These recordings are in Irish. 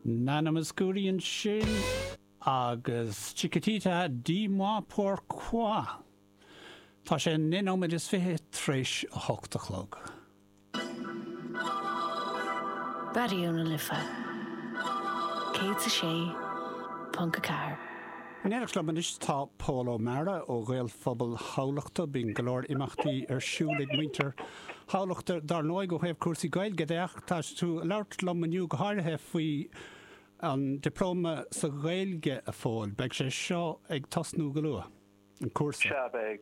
Nanamas Gurian Shin agus Chiquitita Dis-moi pourquoi. Tá sé nénomid is fihe tréis 8 o'clock. Bariúna lifa. Céit a sé, punca car. Néireachslaman is tá Paulo Mara ó Gael Phobal Howlachta bín galor imachtaí siúlaigh muinter Howlachta dar nóig go hebh cuasaí gael gedeach tá tú leirt lomaniu go háirithe faoi an diploma sa gaelge a fáil beag sé seo ag tasnú go lua an cuasa. Se beag,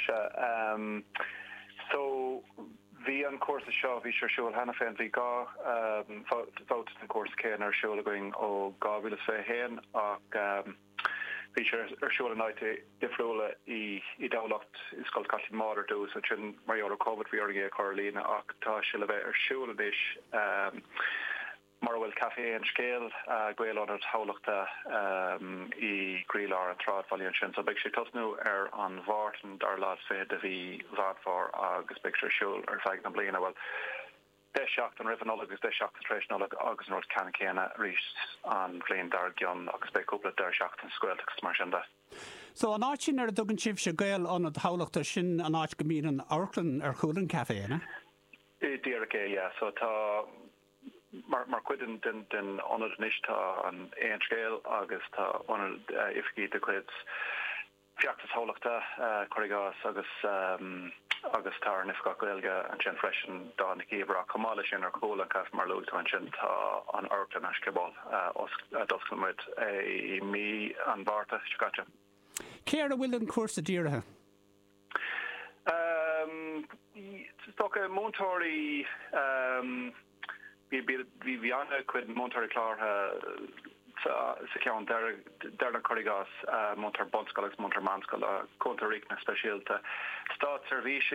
so bhí an cuasa seo bhí sé siúil hena féin bhí gá fáilt an cuasa céan ar siúla going ó 2025 ach bhí sé ar siúla náite difriúla I dálacht is gáil cailí máir dús a sin mar COVID bhí orgé Carolina ach tá si le bheith ar siúla dis mar bhfuil café an scéal ghail an howlachta I grílar an trád an sin so beag sé tosnú ar an bhhartan dar lá fé de bhí bhadfar agus beag sé siúil ar feig na bliana bhfuil Deishacht an rifanolog agus deishacht an treisnolog agus North Canacana reached an Glen Dargion agus be couple deishacht an squel mar sin da. So an áit sin ar dogan sibh se gael an howlachta sin an áit go mín an Orclan ar chuúlan café, ne? Díarché, yeah. So tá mar cuidan den onad níos tá an éon scéal agus tá onad ifcí de cuid fiachtas howlachta corrigás agus tar nifga goelga an sin freshen da na gébra kamala sin ar cool an caf mar lúg an sin tá an Orclan askebal dosclamid mi an barta scacha. Céir a bhfuil an cuasa díirithe? Stocha Montori bhí anna cuid Montori chlár sa ceann derna corrigás Montar Bonskal agus Montar Manskal a Contar Ric na speisialta. Stát servíisi